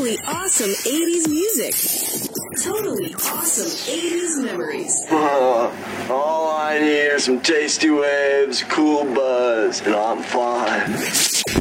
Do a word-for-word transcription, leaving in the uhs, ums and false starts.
totally awesome eighties music. Totally awesome eighties memories. Uh, all I need are some tasty waves, cool buzz, and I'm fine.